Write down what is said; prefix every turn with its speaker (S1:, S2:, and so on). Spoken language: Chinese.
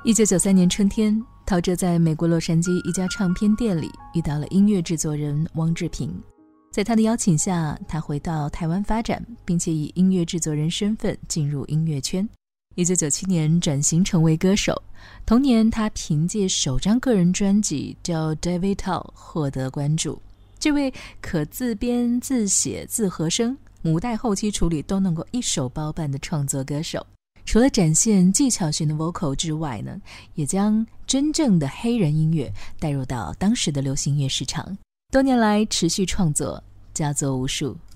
S1: 1993年春天，陶喆在美国洛杉矶一家唱片店里遇到了音乐制作人汪志平。在他的邀请下，他回到台湾发展，并且以音乐制作人身份进入音乐圈。1997年转型成为歌手，同年他凭借首张个人专辑叫 David Tao 获得关注。这位可自编自写自和声，母带后期处理都能够一手包办的创作歌手，除了展现技巧型的 vocal 之外呢，也将真正的黑人音乐带入到当时的流行乐市场。多年来持续创作，佳作无数。